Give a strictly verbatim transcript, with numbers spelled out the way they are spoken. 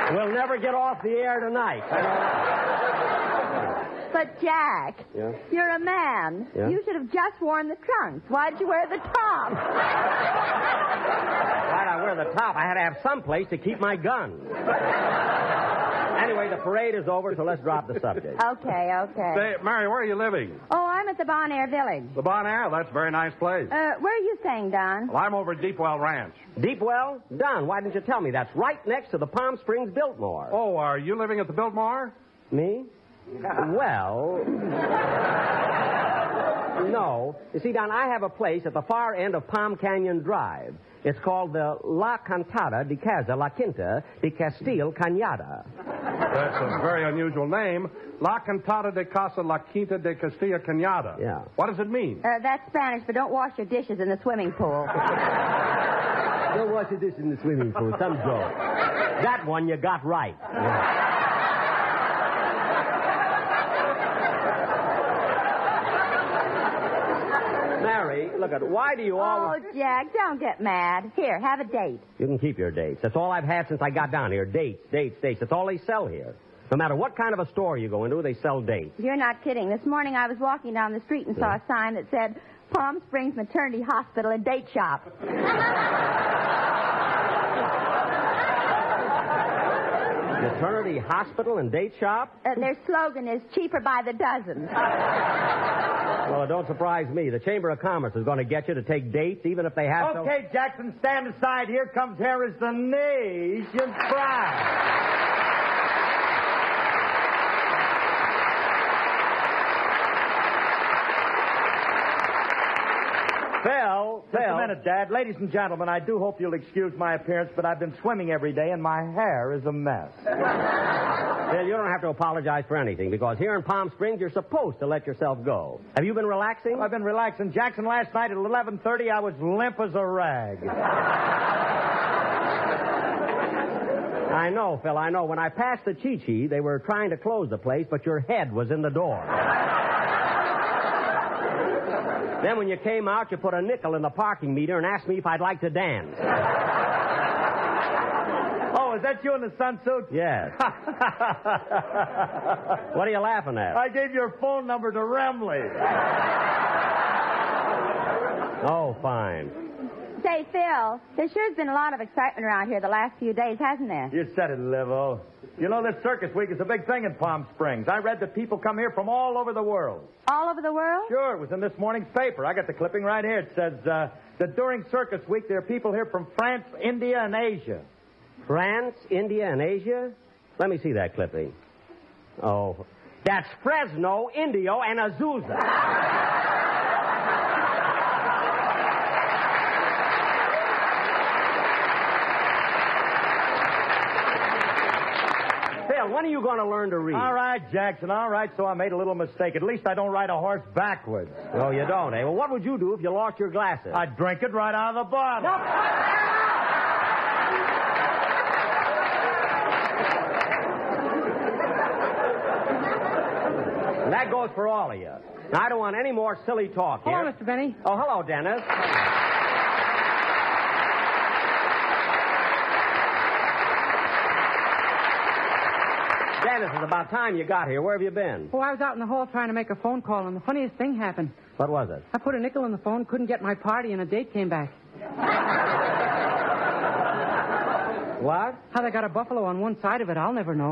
We'll never get off the air tonight. But, Jack, yeah? you're a man. Yeah? You should have just worn the trunks. Why'd you wear the top? Why'd I wear the top? I had to have some place to keep my gun. Anyway, the parade is over, so let's drop the subject. Okay, okay. Say, Mary, where are you living? Oh, I'm at the Bon Air Village. The Bon Air? That's a very nice place. Uh, where are you staying, Don? Well, I'm over at Deepwell Ranch. Deepwell? Don, why didn't you tell me? That's right next to the Palm Springs Biltmore. Oh, are you living at the Biltmore? Me? Well... No. You see, Don, I have a place at the far end of Palm Canyon Drive. It's called the La Cantada de Casa La Quinta de Castile Cañada. That's a very unusual name. La Cantada de Casa La Quinta de Castilla Cañada. Yeah. What does it mean? Uh, that's Spanish, but don't wash your dishes in the swimming pool. Don't wash your dishes in the swimming pool. Some joke. That one you got right. Yeah. Mary, look at why do you always... Oh, Jack, don't get mad. Here, have a date. You can keep your dates. That's all I've had since I got down here. Dates, dates, dates. That's all they sell here. No matter what kind of a store you go into, they sell dates. You're not kidding. This morning I was walking down the street and saw a sign that said Palm Springs Maternity Hospital and Date Shop. Maternity Hospital and Date Shop? Uh, their slogan is cheaper by the dozen. Well, it don't surprise me. The Chamber of Commerce is going to get you to take dates, even if they have to... Okay, Jackson, stand aside. Here comes Harris, the nation's pride. Phil, Just Phil. a minute, Dad. Ladies and gentlemen, I do hope you'll excuse my appearance, but I've been swimming every day, and my hair is a mess. Phil, you don't have to apologize for anything, because here in Palm Springs, you're supposed to let yourself go. Have you been relaxing? I've been relaxing. Jackson, last night at eleven thirty, I was limp as a rag. I know, Phil, I know. When I passed the Chi-Chi, they were trying to close the place, but your head was in the door. Then when you came out, you put a nickel in the parking meter and asked me if I'd like to dance. Oh, is that you in the sunsuit? Yes. What are you laughing at? I gave your phone number to Remley. Oh, fine. Say, Phil, there sure's been a lot of excitement around here the last few days, hasn't there? You said it, Livo. You know, this circus week is a big thing in Palm Springs. I read that people come here from all over the world. All over the world? Sure, it was in this morning's paper. I got the clipping right here. It says uh, that during circus week, there are people here from France, India, and Asia. France, India, and Asia? Let me see that clipping. Oh, that's Fresno, Indio, and Azusa. When are you going to learn to read? All right, Jackson, all right, so I made a little mistake. At least I don't ride a horse backwards. Oh, you don't, eh? Well, what would you do if you lost your glasses? I'd drink it right out of the bottle. No. And that goes for all of you. Now, I don't want any more silly talk here. Hello, Mister Benny. Oh, hello, Dennis. Dennis, it's about time you got here. Where have you been? Oh, I was out in the hall trying to make a phone call, and the funniest thing happened. What was it? I put a nickel in the phone, couldn't get my party, and a date came back. What? How they got a buffalo on one side of it, I'll never know.